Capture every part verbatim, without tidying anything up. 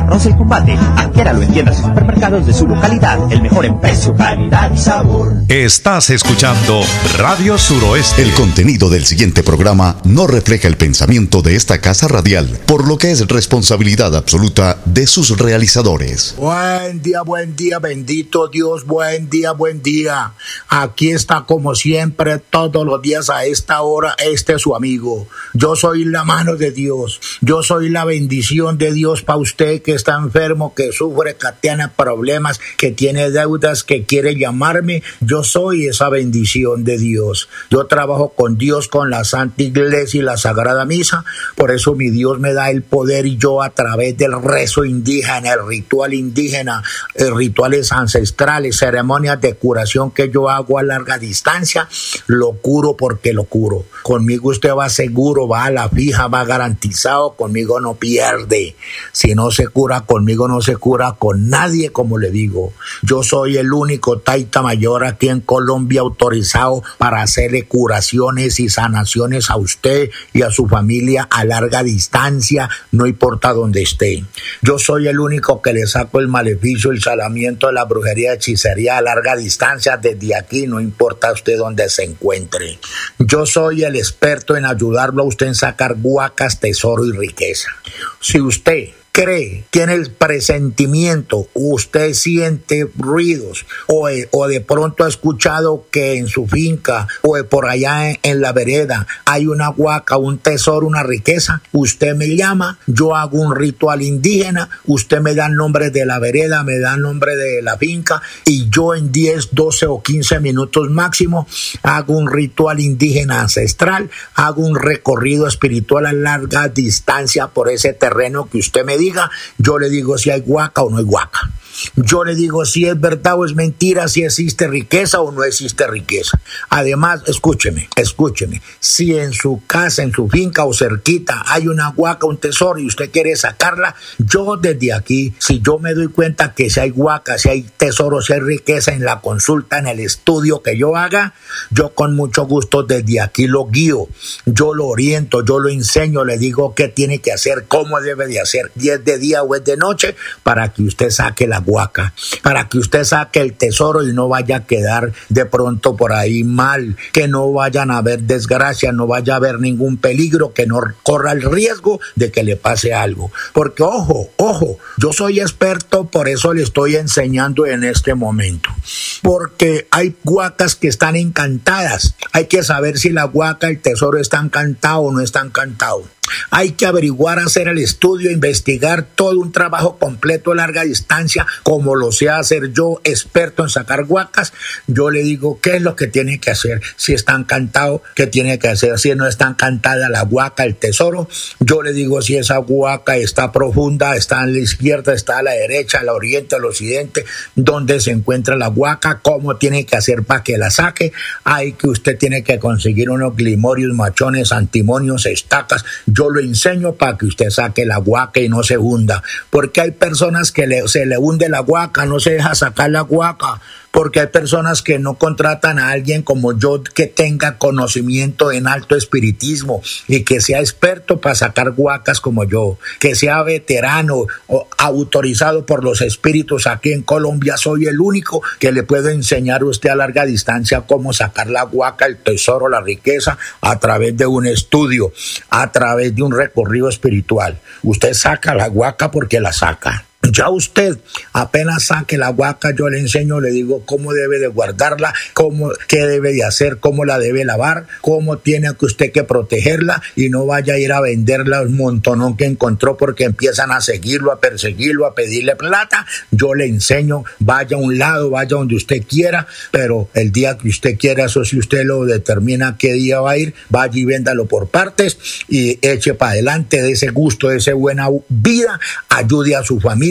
arroz El Combate. Adquiéralo en tiendas y supermercados de su localidad. El mejor en precio, calidad y sabor. Estás escuchando Radio Suroeste. El contenido del siguiente programa no refleja el pensamiento de esta casa radial, por lo que es responsabilidad absoluta de sus realizadores. Buen día, buen día, bendito Dios, buen día, buen día. Aquí está como siempre, todos los días a esta hora, este es su amigo. Yo soy la mano de Dios, yo soy la bendición de Dios para usted que está enfermo, que sufre, que tiene problemas, que tiene deudas, que quiere llamarme. Yo soy esa bendición de Dios. Yo trabajo con Dios, con la Santa Iglesia y la Sagrada Misa. Por eso mi Dios me da el poder y yo a través del rezo indígena, el ritual indígena, eh, rituales ancestrales, ceremonias de curación que yo hago a larga distancia, lo curo porque lo curo. Conmigo usted va seguro, va a la fija, va garantizado, conmigo no pierde. Si no se cura conmigo, no se cura con nadie, como le digo. Yo soy el único taita mayor aquí en Colombia autorizado para hacerle curaciones y sanaciones a usted y a su familia a larga distancia, no importa dónde esté. Yo soy el único que le saco el maleficio, el salamiento de la brujería, hechicería a larga distancia desde aquí, no importa usted dónde se encuentre. Yo soy el experto en ayudarlo a usted en sacar huacas, tesoro y riqueza. Si usted cree, tiene el presentimiento, usted siente ruidos o, o de pronto ha escuchado que en su finca o por allá en, en la vereda hay una huaca, un tesoro, una riqueza, usted me llama, yo hago un ritual indígena, usted me da el nombre de la vereda, me da el nombre de la finca y yo en diez, doce o quince minutos máximo hago un ritual indígena ancestral, hago un recorrido espiritual a larga distancia por ese terreno que usted me diga. Yo le digo si hay huaca o no hay huaca. Yo le digo si es verdad o es mentira, si existe riqueza o no existe riqueza. Además, escúcheme, escúcheme. Si en su casa, en su finca o cerquita hay una huaca, un tesoro y usted quiere sacarla, yo desde aquí, si yo me doy cuenta que si hay huaca, si hay tesoro, si hay riqueza en la consulta, en el estudio que yo haga, yo con mucho gusto desde aquí lo guío, yo lo oriento, yo lo enseño, le digo qué tiene que hacer, cómo debe de hacer, si es de día o es de noche, para que usted saque la huaca, para que usted saque el tesoro y no vaya a quedar de pronto por ahí mal, que no vayan a haber desgracia, no vaya a haber ningún peligro, que no corra el riesgo de que le pase algo. Porque ojo, ojo, yo soy experto, por eso le estoy enseñando en este momento. Porque hay huacas que están encantadas. Hay que saber si la huaca, el tesoro está encantado o no está encantado. Hay que averiguar, hacer el estudio, investigar todo un trabajo completo a larga distancia, como lo sé hacer yo, experto en sacar huacas. Yo le digo qué es lo que tiene que hacer, si está encantado, qué tiene que hacer, si no está encantada la huaca, el tesoro. Yo le digo si esa huaca está profunda, está a la izquierda, está a la derecha, al oriente, al occidente, dónde se encuentra la huaca, cómo tiene que hacer para que la saque. Hay que usted tiene que conseguir unos glimorios, machones, antimonios, estacas. Yo lo enseño para que usted saque la huaca y no se hunda, porque hay personas que le, se le hunde la huaca, no se deja sacar la huaca, porque hay personas que no contratan a alguien como yo que tenga conocimiento en alto espiritismo y que sea experto para sacar huacas como yo, que sea veterano o autorizado por los espíritus. Aquí en Colombia soy el único que le puedo enseñar a usted a larga distancia cómo sacar la huaca, el tesoro, la riqueza a través de un estudio, a través de un recorrido espiritual. Usted saca la huaca porque la saca. Ya usted apenas saque la huaca, yo le enseño, le digo cómo debe de guardarla, cómo, qué debe de hacer, cómo la debe lavar, cómo tiene que usted que protegerla y no vaya a ir a venderla un montonón que encontró porque empiezan a seguirlo, a perseguirlo, a pedirle plata. Yo le enseño, vaya a un lado, vaya donde usted quiera, pero el día que usted quiera, eso si usted lo determina qué día va a ir, vaya y véndalo por partes y eche para adelante de ese gusto, de esa buena vida, ayude a su familia,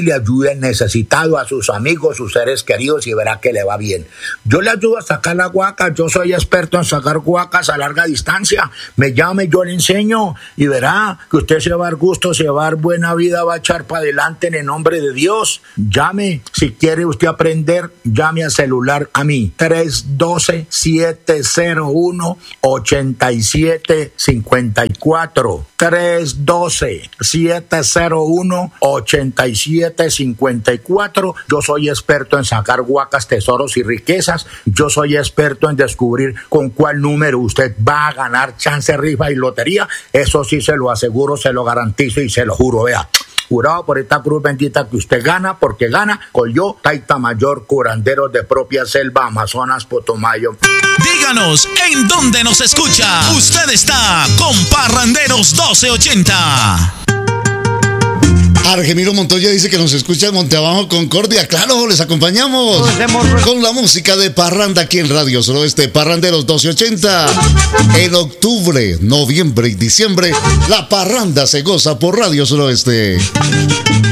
le ayude al necesitado, a sus amigos, sus seres queridos y verá que le va bien. Yo le ayudo a sacar la guaca, yo soy experto en sacar guacas a larga distancia. Me llame, yo le enseño y verá que usted se va a dar gusto, se va a dar buena vida, va a echar para adelante en el nombre de Dios. Llame, si quiere usted aprender, llame a celular a mí, tres uno dos, siete cero uno, ocho siete cinco cuatro, tres uno dos, siete cero uno, ocho siete cinco cuatro. Yo soy experto en sacar guacas, tesoros y riquezas. Yo soy experto en descubrir con cuál número usted va a ganar chance, rifa y lotería. Eso sí se lo aseguro, se lo garantizo y se lo juro, vea. Jurado por esta cruz bendita que usted gana, porque gana con yo, Taita Mayor, curanderos de propia selva, Amazonas, Potomayo. Díganos, ¿en dónde nos escucha? Usted está con Parranderos doce ochenta. Argemiro Montoya dice que nos escucha en Monteabajo, Concordia. Claro, les acompañamos con la música de parranda aquí en Radio Suroeste, Parranderos doce ochenta. En octubre, noviembre y diciembre, la parranda se goza por Radio Suroeste.